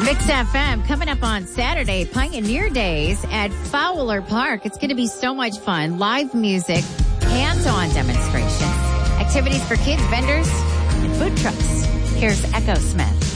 Mix FM coming up on Saturday, Pioneer Days at Fowler Park. It's going to be so much fun. Live music, hands-on demonstrations, activities for kids, vendors, and food trucks. Here's Echo Smith.